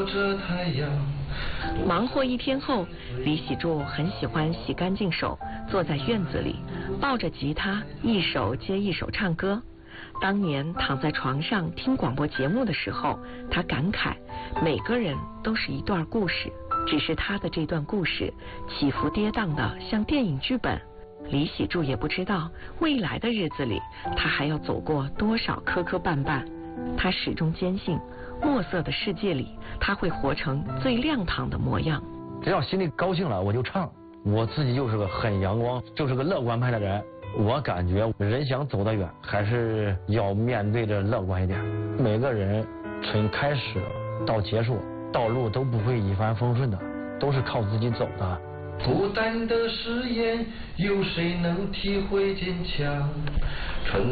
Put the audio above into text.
着太阳。 忙活一天后，李喜柱很喜欢洗干净手，坐在院子里，抱着吉他，一首接一首唱歌。当年躺在床上听广播节目的时候，他感慨，每个人都是一段故事，只是他的这段故事起伏跌宕的像电影剧本。李喜柱也不知道未来的日子里，他还要走过多少磕磕绊绊。他始终坚信，墨色的世界里，他会活成最亮堂的模样。 只要心里高兴了，我就唱。我自己就是个很阳光，就是个乐观派的人。我感觉人想走得远，还是要面对着乐观一点。每个人从开始到结束，道路都不会一帆风顺的，都是靠自己走的。 孤单的誓言，有谁能体会坚强？